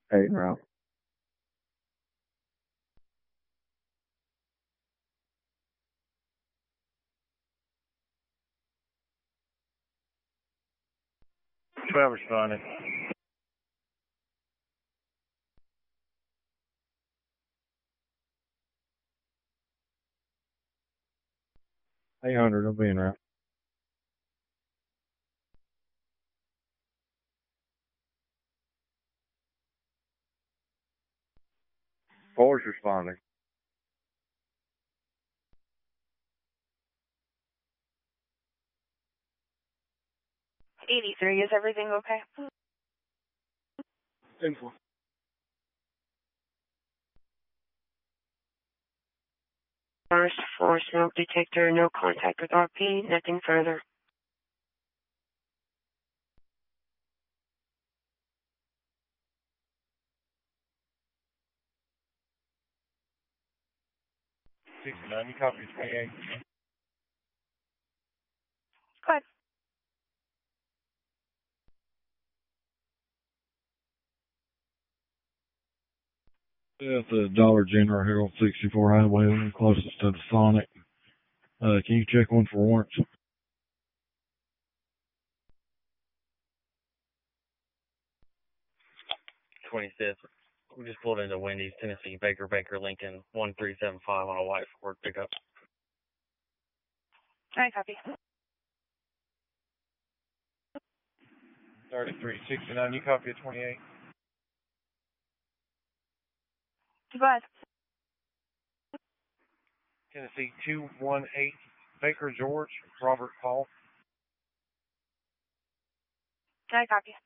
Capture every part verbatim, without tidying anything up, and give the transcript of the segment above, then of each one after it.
eight route. twelve responding. eight hundred, I'll be en route. Four's responding. eighty-three, is everything okay? Info. First, for smoke detector, no contact with R P, nothing further. sixty-nine, you copy twenty-eight. Go ahead. Yeah, it's a Dollar General here on sixty-four Highway, I'm closest to the Sonic. Uh, can you check one for warrants? twenty-fifth. We just pulled into Wendy's, Tennessee, Baker, Baker, Lincoln, one three seven five on a white Ford pickup. I copy. thirty-three, sixty-nine, you copy at twenty-eight. Go ahead. Tennessee, two one eight, Baker, George, Robert Paul. I copy.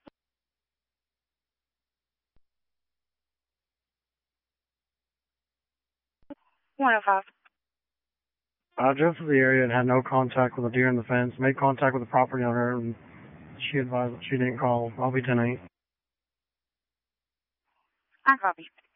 one oh five. I drove through the area and had no contact with a deer in the fence. Made contact with the property owner, and she advised that she didn't call. I'll be ten eight. I copy.